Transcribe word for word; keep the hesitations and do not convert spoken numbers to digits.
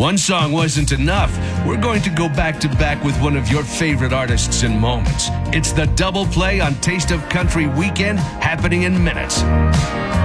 One song wasn't enough. We're going to go back to back with one of your favorite artists in moments. It's the double play on Taste of Country Weekend, happening in minutes.